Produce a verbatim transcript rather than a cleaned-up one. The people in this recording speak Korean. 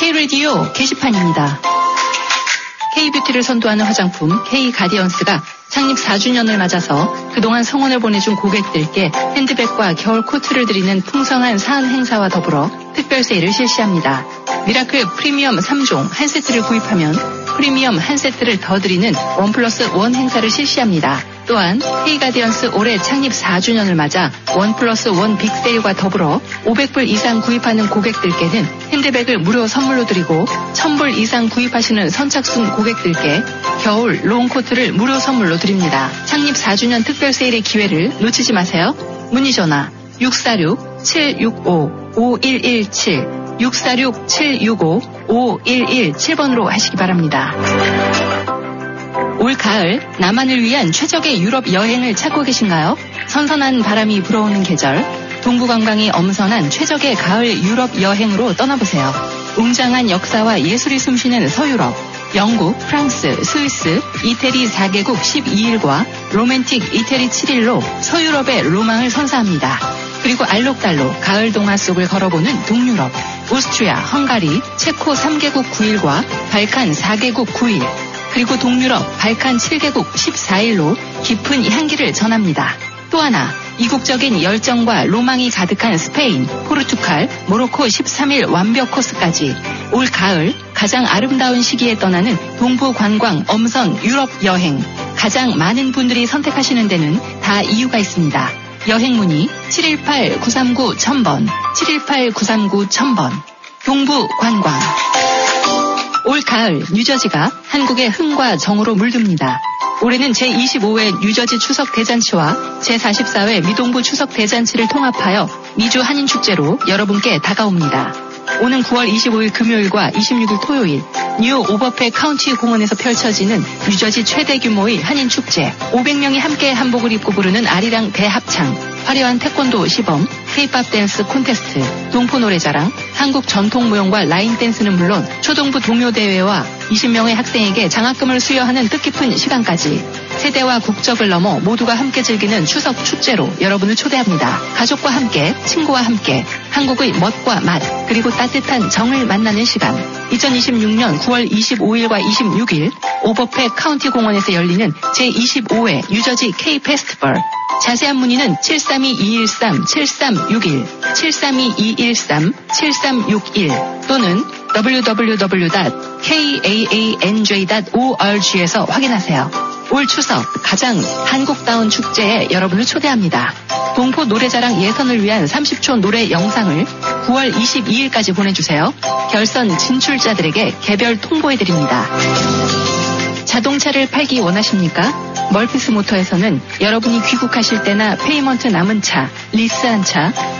K-라디오 게시판입니다. K-뷰티를 선도하는 화장품 K-가디언스가 창립 사 주년을 맞아서 그동안 성원을 보내준 고객들께 핸드백과 겨울 코트를 드리는 풍성한 사은 행사와 더불어 특별 세일을 실시합니다. 미라클 프리미엄 삼 종 한 세트를 구입하면 프리미엄 한 세트를 더 드리는 원 플러스 원 행사를 실시합니다. 또한 K-가디언스 올해 창립 사 주년을 맞아 원 플러스 원 빅세일과 더불어 오백 불 이상 구입하는 고객들께는 핸드백을 무료 선물로 드리고 천 불 이상 구입하시는 선착순 고객들께 겨울 롱코트를 무료 선물로 드립니다. 창립 사 주년 특별 세일의 기회를 놓치지 마세요. 문의전화 육사육 칠육오 오일일칠 육사육 칠육오 오일일칠 번으로 하시기 바랍니다. 올 가을 나만을 위한 최적의 유럽 여행을 찾고 계신가요? 선선한 바람이 불어오는 계절, 동부관광이 엄선한 최적의 가을 유럽 여행으로 떠나보세요. 웅장한 역사와 예술이 숨쉬는 서유럽, 영국, 프랑스, 스위스, 이태리 사 개국 십이 일과 로맨틱 이태리 칠 일로 서유럽의 로망을 선사합니다. 그리고 알록달록 가을 동화 속을 걸어보는 동유럽, 오스트리아, 헝가리, 체코 삼 개국 구 일과 발칸 사 개국 구 일, 그리고 동유럽, 발칸 칠 개국 십사 일로 깊은 향기를 전합니다. 또 하나, 이국적인 열정과 로망이 가득한 스페인, 포르투갈, 모로코 십삼 일 완벽 코스까지 올 가을 가장 아름다운 시기에 떠나는 동부 관광 엄선 유럽 여행. 가장 많은 분들이 선택하시는 데는 다 이유가 있습니다. 여행 문의 칠일팔 구삼구 천 번, 칠일팔 구삼구 천 번. 동부 관광. 올 가을 뉴저지가 한국의 흥과 정으로 물듭니다. 올해는 제이십오 회 뉴저지 추석 대잔치와 제사십사 회 미동부 추석 대잔치를 통합하여 미주 한인축제로 여러분께 다가옵니다. 오는 구월 이십오 일 금요일과 이십육 일 토요일 뉴 오버페 카운티 공원에서 펼쳐지는 뉴저지 최대 규모의 한인축제, 오백 명이 함께 한복을 입고 부르는 아리랑 대합창, 화려한 태권도 시범, K-팝 댄스 콘테스트, 동포 노래자랑, 한국 전통 무용과 라인 댄스는 물론 초등부 동요대회와 이십 명의 학생에게 장학금을 수여하는 뜻깊은 시간까지 세대와 국적을 넘어 모두가 함께 즐기는 추석 축제로 여러분을 초대합니다. 가족과 함께, 친구와 함께 한국의 멋과 맛, 그리고 따뜻한 정을 만나는 시간. 이천이십육 년 구월 이십오 일과 이십육 일 오버페 카운티 공원에서 열리는 제이십오 회 뉴저지 K 페스티벌. 자세한 문의는 칠삼이 이일삼 칠삼육일, 칠삼이 이일삼 칠삼육일 또는 더블유 더블유 더블유 닷 케이에이에이엔제이 닷 오알지에서 확인하세요. 올 추석 가장 한국다운 축제에 여러분을 초대합니다. 동포 노래자랑 예선을 위한 삼십 초 노래 영상을 구월 이십이 일까지 보내주세요. 결선 진출자들에게 개별 통보해드립니다. 자동차를 팔기 원하십니까? 멀피스 모터에서는 여러분이 귀국하실 때나 페이먼트 남은 차, 리스한 차,